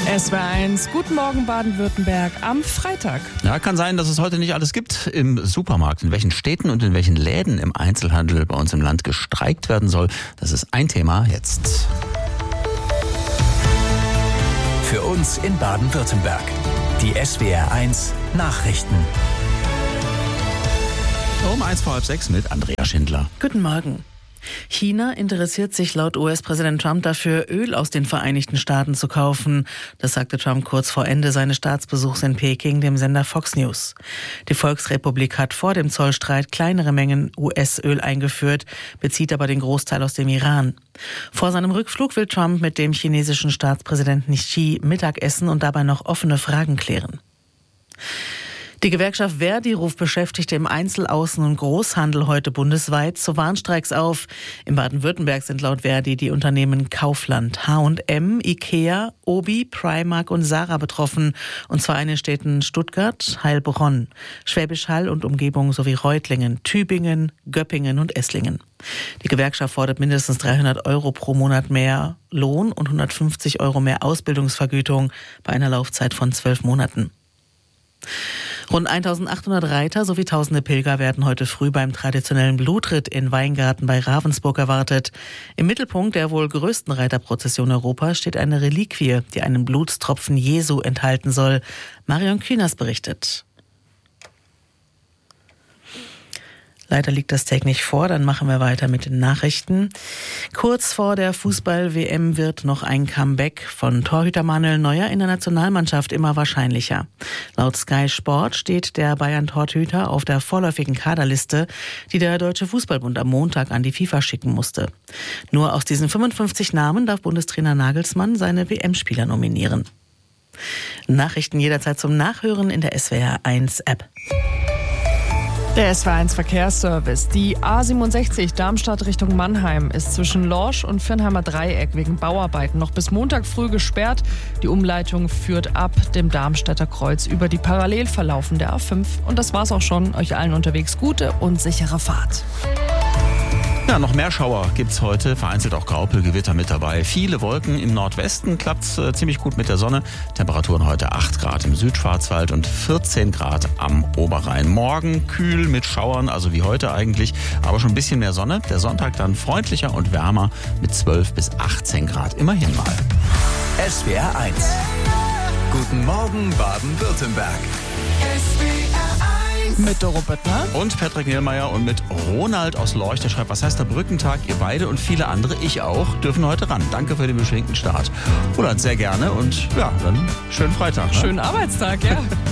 SWR1, guten Morgen Baden-Württemberg am Freitag. Ja, kann sein, dass es heute nicht alles gibt im Supermarkt. In welchen Städten und in welchen Läden im Einzelhandel bei uns im Land gestreikt werden soll, das ist ein Thema jetzt. Für uns in Baden-Württemberg. Die SWR1 Nachrichten. Um 5:45 mit Andrea Schindler. Guten Morgen. China interessiert sich laut US-Präsident Trump dafür, Öl aus den Vereinigten Staaten zu kaufen. Das sagte Trump kurz vor Ende seines Staatsbesuchs in Peking dem Sender Fox News. Die Volksrepublik hat vor dem Zollstreit kleinere Mengen US-Öl eingeführt, bezieht aber den Großteil aus dem Iran. Vor seinem Rückflug will Trump mit dem chinesischen Staatspräsidenten Xi Mittagessen und dabei noch offene Fragen klären. Die Gewerkschaft ver.di ruft Beschäftigte im Einzel-, Außen- und Großhandel heute bundesweit zu Warnstreiks auf. In Baden-Württemberg sind laut ver.di die Unternehmen Kaufland, H&M, Ikea, Obi, Primark und Zara betroffen. Und zwar in den Städten Stuttgart, Heilbronn, Schwäbisch Hall und Umgebung sowie Reutlingen, Tübingen, Göppingen und Esslingen. Die Gewerkschaft fordert mindestens 300 € pro Monat mehr Lohn und 150 € mehr Ausbildungsvergütung bei einer Laufzeit von 12 Monaten. Rund 1800 Reiter sowie tausende Pilger werden heute früh beim traditionellen Blutritt in Weingarten bei Ravensburg erwartet. Im Mittelpunkt der wohl größten Reiterprozession Europas steht eine Reliquie, die einen Blutstropfen Jesu enthalten soll. Marion Kühners berichtet. Leider liegt das Take nicht vor, dann machen wir weiter mit den Nachrichten. Kurz vor der Fußball-WM wird noch ein Comeback von Torhüter Manuel Neuer in der Nationalmannschaft immer wahrscheinlicher. Laut Sky Sport steht der Bayern-Torhüter auf der vorläufigen Kaderliste, die der Deutsche Fußballbund am Montag an die FIFA schicken musste. Nur aus diesen 55 Namen darf Bundestrainer Nagelsmann seine WM-Spieler nominieren. Nachrichten jederzeit zum Nachhören in der SWR1-App. Der SWR1 Verkehrsservice. Die A67 Darmstadt Richtung Mannheim ist zwischen Lorsch und Viernheimer Dreieck wegen Bauarbeiten noch bis Montag früh gesperrt. Die Umleitung führt ab dem Darmstädter Kreuz über die parallel verlaufende A5. Und das war's auch schon. Euch allen unterwegs gute und sichere Fahrt. Ja, noch mehr Schauer gibt's heute, vereinzelt auch Graupelgewitter mit dabei. Viele Wolken im Nordwesten, klappt's ziemlich gut mit der Sonne. Temperaturen heute 8 Grad im Südschwarzwald und 14 Grad am Oberrhein. Morgen kühl mit Schauern, also wie heute eigentlich, aber schon ein bisschen mehr Sonne. Der Sonntag dann freundlicher und wärmer mit 12 bis 18 Grad, immerhin mal. SWR1. Guten Morgen Baden-Württemberg. Mit Doro Böttner und Patrick Nielmeier und mit Ronald aus Lorch, der schreibt, was heißt der Brückentag? Ihr beide und viele andere, ich auch, dürfen heute ran. Danke für den beschwingten Start. Ronald, sehr gerne und ja, dann schönen Freitag. Schönen Arbeitstag, ja.